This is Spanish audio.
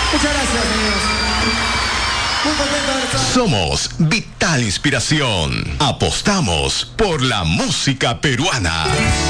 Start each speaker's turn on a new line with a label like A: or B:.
A: Muchas gracias, amigos. Muy contento de estar.
B: Somos Vital Inspiración. Apostamos por la música peruana.